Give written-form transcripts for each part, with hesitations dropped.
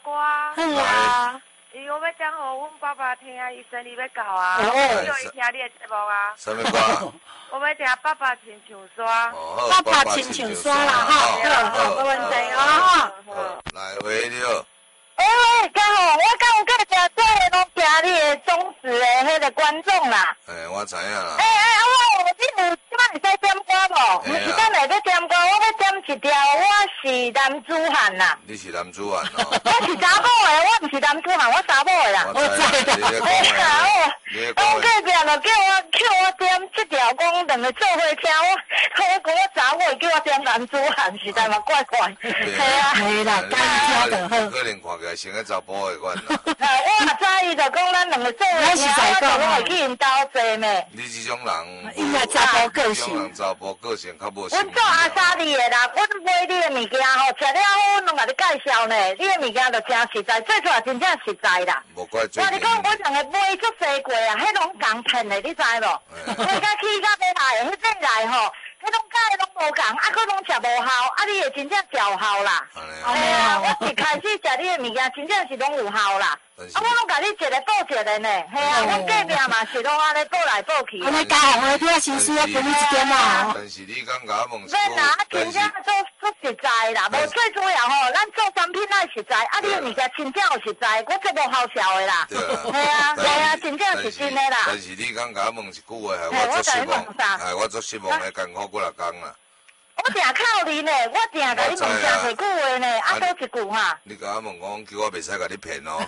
歌。 好啊。 伊我要讲给阮爸爸听，伊生日要到啊， 哦我叫伊听你的节目啊。 什么歌？ 我要听爸爸亲像山。 哦， 爸爸亲像山啦，哈，好，没问题啊。 来，喂，你好。 喂，刚好，我刚有隔壁做的拢听你的忠实的迄个观众啦。 我知影啦。 你有即摆会使点歌无？毋是咱来要点歌，我要点一条，我是男子汉啦。 你是男子汉哦。 我是查某的，我毋是男子汉，我查某的啦。 我知道。 我隔壁就叫我点这条，讲两个做伙听，我讲我查某叫我点男子汉，实在嘛怪怪。系啊。 系啦，家己听就好。 可能看起来像个查甫的款啦。 我嘛知伊就讲咱两个做伙听，我就会去因兜坐咩。 你这种人， 应该查甫个性。 这种人查甫个性较无。 阮做阿莎莉的啦，阮买你的物件吼，食了好，阮拢甲你介绍呢。你的物件就真实在，做出来真正实在啦。 无怪最近。 我你讲，阮两个买足济过啊，迄拢共骗的，你知无？买甲起甲买来，迄买来吼，迄拢价拢无共，啊，佫拢食无效，啊，你会真正效效啦。系啊，我一开始食你的物件，真正是拢有效啦。啊，我拢甲你一个报一个呢，系啊，阮隔壁嘛是拢安尼报来报去。 安尼加红的听心思要给你一点嘛。 但是你刚甲我问免啦，真正做实在啦，无最主要吼，咱做产品爱实在，啊，你的物件真正有实在，我做无好笑的啦。系啊，真正是真的啦。 但是你刚甲我问一句话，我作失望，我作失望的艰苦几六工啦。 我正靠你呢，我正甲你问正几句话呢，啊，多一句哈。 你甲我问讲，叫我袂使甲你骗哦。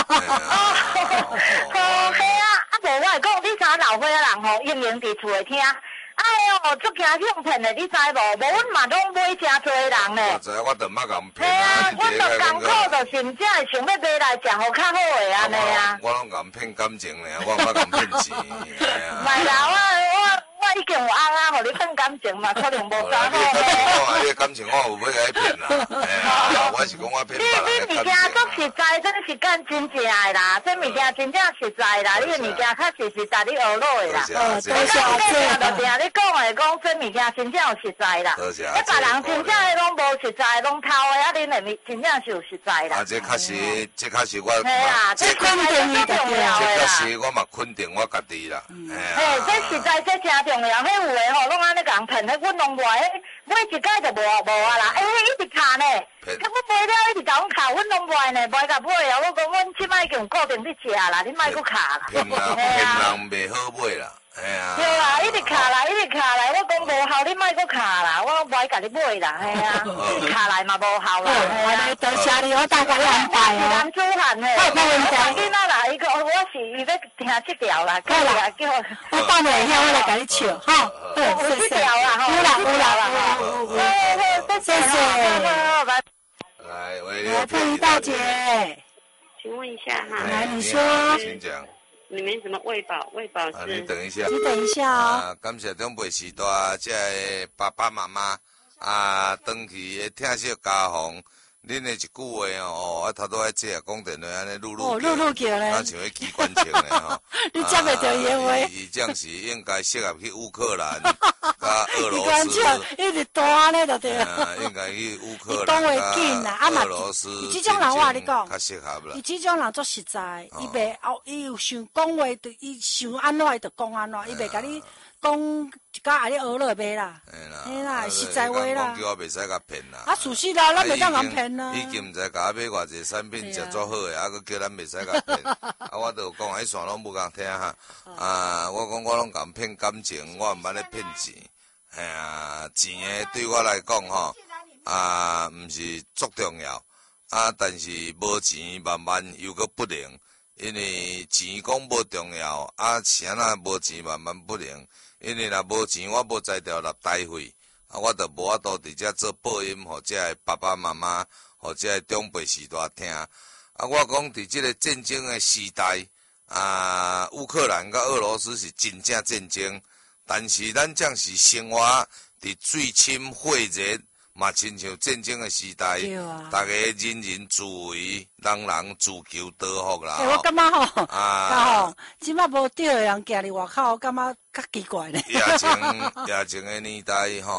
嘿啊，啊无我会讲，你啥老岁仔人吼，闲闲伫厝诶听，哎哟，足惊向骗的，你知无？无阮嘛拢买真多人呢。 我知，我著毋捌甲人骗啊。嘿啊， 阮著艰苦，就是毋才会想要买来食，互较好诶安尼啊。 我拢甲人骗感情咧，我毋捌甲人骗钱。 袂啦，我已经有翁啊，互你骗感情嘛，可能无啥好咧。你感情我有要甲你骗啦，我是讲我骗别人。 你物件足实在，真是干真正的啦，这物件真正实在啦，你物件确实是值你学落的啦。 多谢就听你讲的，讲这物件真正有实在啦。 多谢。 别人真正的拢无实在，拢偷的，啊，恁的真正是有实在啦。 这确实我。 系啊，这肯定最重要的啦。 这确实我嘛肯定我家己啦。 嘿，这实在这真重要，迄有的吼，拢安尼共骗，迄阮拢买，买一届就无啊啦，一直卡呢。我买了一直甲阮卡，阮拢买呢，买甲买啊！我讲阮即摆已经有固定伫食啦，你莫搁卡啦。 骗人袂好买啦，哎呀。 对啦，一直卡来，我讲无效，你莫搁卡啦，我买甲你买啦，系啊，一直卡来嘛无效啦。 安尼多谢你，我大家安排啊。 男主汉诶，囡仔来伊个，我是伊要听这条啦，叫伊叫。 我等下我来甲你唱，哈。 有这条啦，吼。 有啦。谢谢。 来，喂， 佩仪大姐， 请问一下哈， 来你说， 请讲。 你们什么喂饱是？ 你等一下， 你等一下哦。 感谢中北时代这爸爸妈妈回去听小家访，恁的一句话哦，头拄仔这讲电话安尼噜叫咧，像迄机关枪的吼。 你接袂到伊的话。 伊这样是应该适合去乌克兰、甲俄罗斯。 机关枪一直弹咧就对啊。应该去乌克兰、俄罗斯。 伊这种人我跟你讲， 较适合啦。 伊这种人足实在，伊袂伊有想讲话，伊想安怎伊就讲安怎，伊袂甲你讲甲阿你学落袂啦。嘿啦，实在话啦。 叫我袂使甲骗啦。 啊，事实啦，咱袂当人骗啦。 已经毋知甲我买偌济产品，食足好诶，啊，佮叫咱袂使甲骗。啊，我著讲，迄线拢无共听哈。我讲我拢共骗感情，我毋捌咧骗钱。哎呀，钱诶对我来讲吼，毋是足重要。但是无钱慢慢又佮不灵，因为钱讲无重要，啥那无钱慢慢不灵。因为若无钱，我无才调纳台费，我著无法度伫遮做播音，互遮个爸爸妈妈，互遮个长辈时代听。我讲伫即个战争的时代，乌克兰甲俄罗斯是真正战争，但是咱正是生活伫水深火热，嘛亲像战争的时代，大家人人自危，人人自求多福啦。 我感觉吼，即摆无对的人行伫外口，我感觉较奇怪咧。 疫情的年代吼，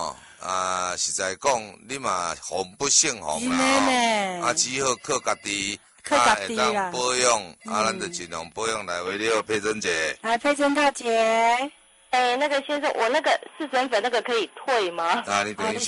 实在讲，你嘛防不胜防啦吼，只好靠家己，会当保养，咱就尽量保养来为了佩珍姐。 来，佩珍大姐。 那个先生，我那个四神粉那个可以退吗？ 你等一下，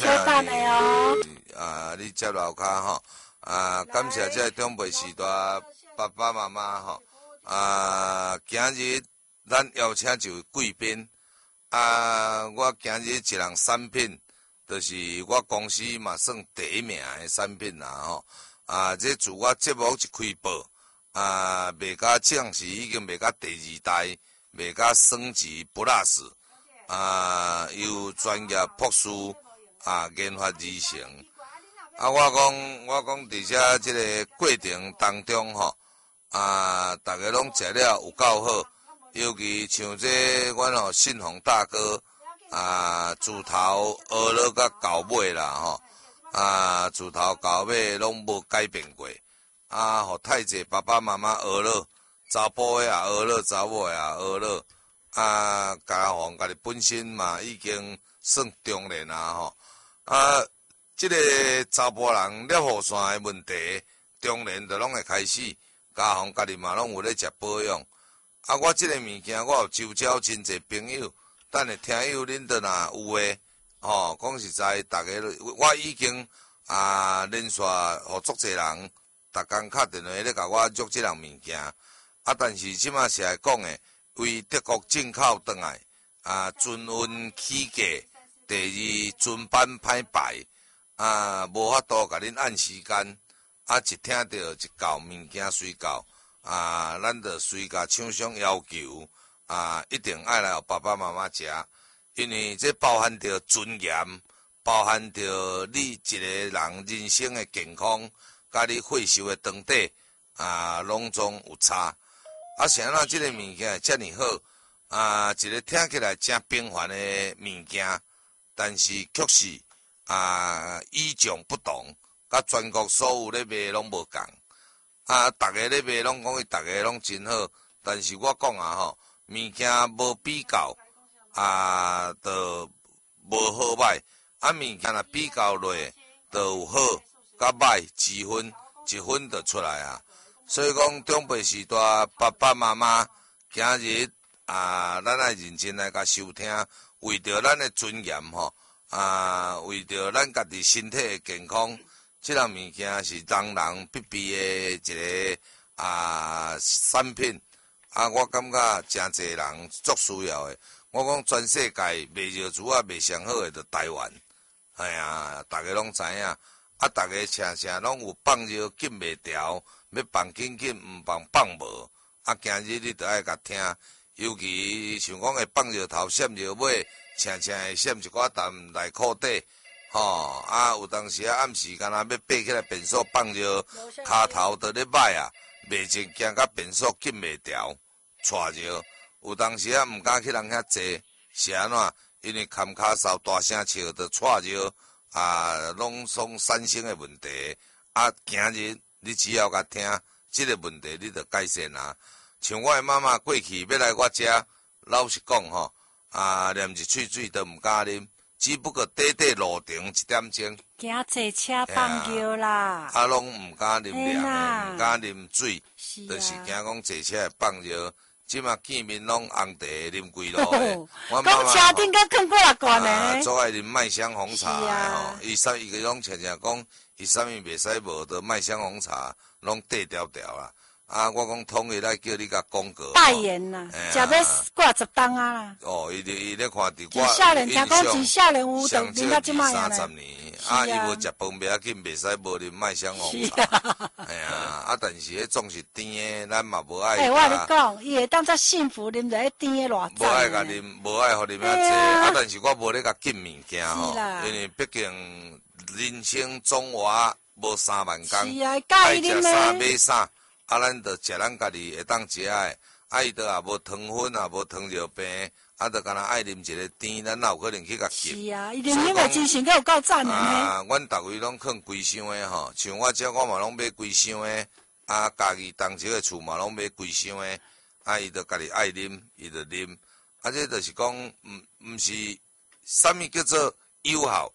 你接楼骹吼，感谢这长辈时代爸爸妈妈吼，今日咱邀请就贵宾，我今日一人产品，就是我公司嘛算第一名的产品啦吼，这自我节目一开播，卖甲正时已经卖甲第2代。卖甲升级 Plus， 有专业博士研发而成。我讲伫遮即个过程当中吼，大家拢食了有够好，尤其像这阮吼信宏大哥，自头学了甲到尾啦吼，自头到尾拢无改变过，互太济爸爸妈妈学了。查甫的也学了，查某的也学了，家己本身嘛已经算中年啊吼，即个查甫人尿雨伞的问题，中年就拢会开始，家己嘛拢有咧食保养，我即个物件我有周遭真侪朋友，等下听友恁都若有诶，吼，讲实在，大家我已经连续互足侪人，逐工敲电话咧甲我约即样物件。但是即马是来讲诶，为德国进口倒来，船运起价，第二船班歹排，无法度甲恁按时间，一听到一到物件随到，咱着随甲厂商要求，一定爱来互爸爸妈妈食，因为这包含着尊严，包含着你一个人人生诶健康，甲你血受诶长短，拢总有差。啥那即个物件会遮尔好，一个听起来真平凡的物件，但是却是与众不同，甲全国所有咧卖拢无共，逐个咧卖拢讲伊逐个拢真好，但是我讲吼，物件无比较，就无好歹，物件若比较落，就有好甲歹之分，一分就出来啊。所以讲，长辈时代爸爸妈妈，今日咱爱认真来甲收听，为着咱的尊严吼，为着咱家己身体的健康，即样物件是人人必备的一个产品。我感觉真侪人足需要的。我讲全世界卖药珠卖上好的，就台湾。大家拢知影，大家常拢有放药禁袂调。要放紧紧，毋放无，今日你着爱甲听，尤其像讲会放着头，闪着尾，会闪一寡淡内裤底，有当时暗时干那要爬起来便所放着，骹头着咧摆袂正惊甲便所紧袂调，带着，有当时毋敢去人遐坐，是安怎？因为坎骹嗽大声笑着带着，拢总产生的问题，今日。你只要甲听，即个问题你着改善啊。像我的妈妈过去要来我遮，老实讲吼，连一喙水都毋敢啉，只不过短路程1点钟， 惊坐车放尿啦， 拢毋敢啉凉，毋敢啉水，就是惊讲坐车会放尿。即马见面拢红茶啉规路的，我妈妈车顶佮放过来罐的， 做爱啉麦香红茶的吼，伊个拢常常讲。伊啥物袂使无，着麦香红茶拢缀调调啦。我讲统一来叫你甲广告代言啦，食要挂10档啦。 伊咧看伫我， 少年听讲真少年有着啉到即摆啊 30年，伊无食饭袂要紧，袂使无啉麦香红茶。但是迄总是甜的，咱嘛无爱。 我跟你讲，伊会当遮幸福啉着迄甜的偌赞。 无爱甲啉，无爱互啉遐济。但是我无咧甲禁物件吼，因为毕竟。人生总活无3万工，爱食啥买啥，咱着食咱家己会当食的，伊着也无糖分也无糖尿病，着干那爱啉一个甜，咱哪有可能去甲禁？ 是啊，伊啉啉的精神够有够赞的呢。 阮逐位拢囥规箱的吼，像我遮我嘛拢买规箱的，家己同齐的厝嘛拢买规箱的，伊着家己爱啉，伊着啉，这着是讲，毋是啥物叫做有效。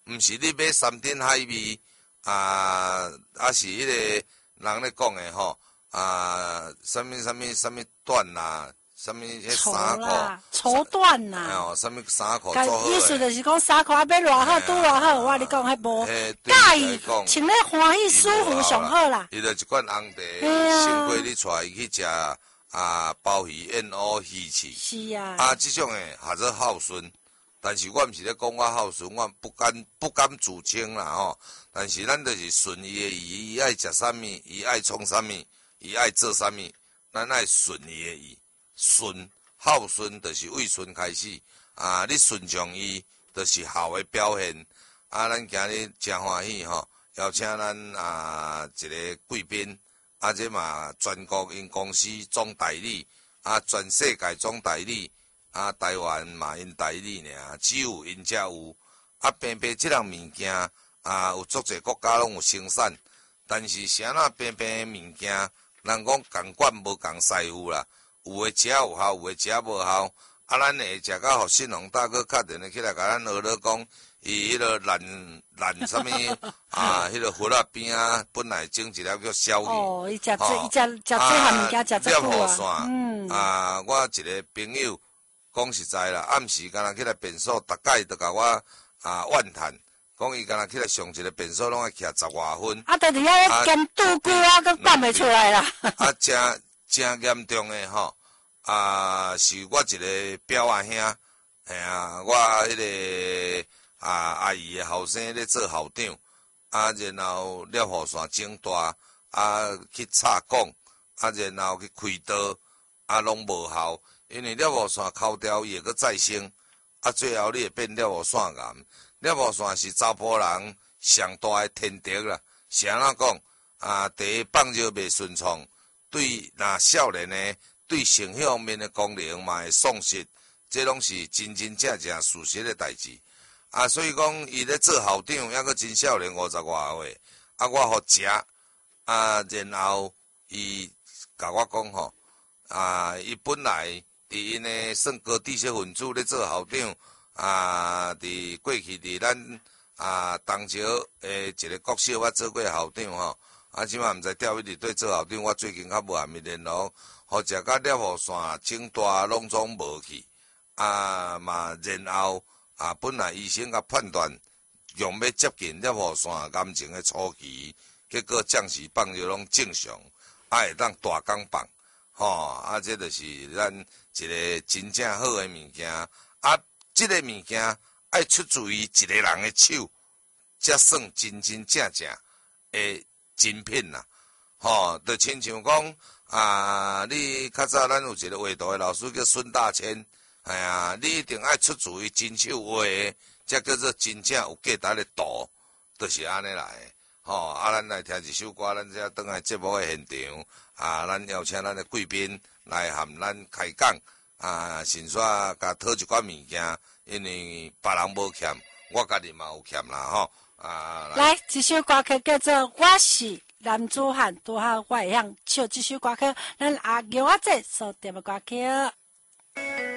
毋是你买山珍海味是迄个人咧讲诶吼什么段啦。什么迄衫裤？ 绸缎呐！ 哦，什么衫裤做好诶？ 意思就是讲衫裤要偌好，拄偌好。我你讲迄无，介意穿咧欢喜舒服上好啦。 伊就一罐红茶，先过你带伊去食鲍鱼、燕鸥、鱼翅。 是啊。 即种诶，或者孝顺，但是我毋是咧讲我孝顺，我不敢自称啦吼。但是咱就是顺伊诶意，伊爱食啥物，伊爱创啥物，伊爱做啥物，咱爱顺伊诶意。顺孝顺就是为顺开始你顺从伊就是孝的表现咱今日真欢喜吼，邀请咱一个贵宾这嘛全国因公司总代理全世界总代理台湾嘛因代理尔，只有因才有偏偏即样物件有足侪国家拢有生产，但是啥那偏偏物件人讲共管无共师傅啦。有诶食有效，有诶食无效。咱会食到互信用大哥敲电话起来，甲咱学了讲，伊迄个烂什么迄个胡辣边本来整一粒叫小鱼。 哦，伊食这项物件食这久啊。我一个朋友讲实在啦，暗时敢若起来便所，逐摆都甲我怨叹，讲伊敢若起来上一个便所拢爱徛10外分。 就是遐监督龟佮办袂出来啦。 真严重诶吼，是我一个表兄，我迄个阿姨诶后生咧做校长，然后了雨伞整大，去插管，然后去开刀，拢无效，因为了雨伞抠掉伊会阁再生，最后你会变了雨伞癌。了雨伞是查甫人上大诶天敌啦，是安怎讲第一放尿袂顺畅。对少年呢，对性方面的功能嘛会丧失，这拢是真正事实的代志。所以讲伊咧做校长，抑阁真少年50外岁，我互食，然后伊甲我讲吼，伊本来伫因的算高知识分子咧做校长，伫过去伫咱东桥一个国小我做过校长吼。即马毋知调去伫对做校长，我最近较无暗暝联络，互食甲了雨伞整大拢总无去，嘛然后本来医生甲判断用要接近了雨伞癌症的初期，结果暂时放尿拢正常，会当大工放，这就是咱一个真正好的物件，即个物件爱出自于一个人的手，才算真正的精品啦，就亲像讲你较早咱有一个画图的老师叫孙大千，你一定爱出自于真手画的，才叫做真正有价值的图，就是安尼来的。咱来听一首歌，咱才转来节目的现场，咱邀请咱的贵宾来含咱开讲，先煞甲讨一寡物件，因为别人无欠，我家己嘛有欠啦来，这首歌曲叫做《我是男子汉》，拄好我会晓唱这首歌曲，咱阿牛仔姐所点的歌曲。